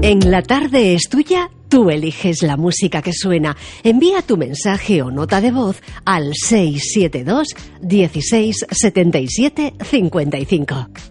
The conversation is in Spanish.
En la tarde es tuya, tú eliges la música que suena. Envía tu mensaje o nota de voz al 672 16 77 55.